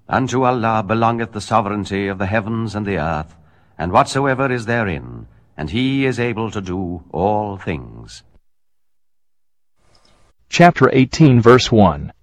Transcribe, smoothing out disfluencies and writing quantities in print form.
Unto Allah belongeth the sovereignty of the heavens and the earth, and whatsoever is therein, and he is able to do all things. Chapter 18, verse 1.